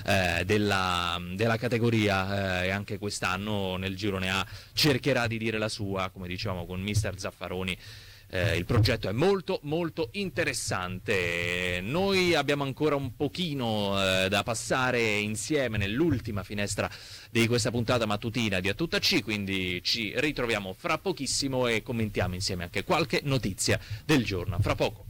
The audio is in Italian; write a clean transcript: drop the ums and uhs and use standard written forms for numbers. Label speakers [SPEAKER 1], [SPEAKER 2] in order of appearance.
[SPEAKER 1] della categoria, e anche quest'anno nel girone A cercherà di dire la sua, come diciamo con mister Zaffaroni. Il progetto è molto molto interessante. Noi abbiamo ancora un pochino da passare insieme nell'ultima finestra di questa puntata mattutina di A Tutta C, quindi ci ritroviamo fra pochissimo e commentiamo insieme anche qualche notizia del giorno. Fra poco.